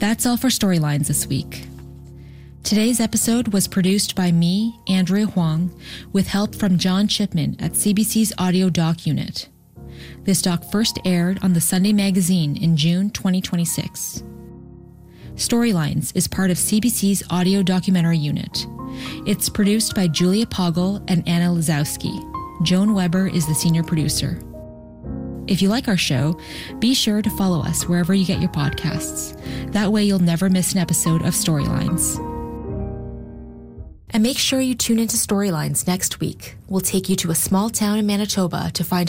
That's all for Storylines this week. Today's episode was produced by me, Andrea Huang, with help from John Chipman at CBC's Audio Doc Unit. This doc first aired on the Sunday Magazine in June 2026. Storylines is part of CBC's Audio Documentary Unit. It's produced by Julia Poggle and Anna Lazowski. Joan Weber is the senior producer. If you like our show, be sure to follow us wherever you get your podcasts. That way you'll never miss an episode of Storylines. And make sure you tune into Storylines next week. We'll take you to a small town in Manitoba to find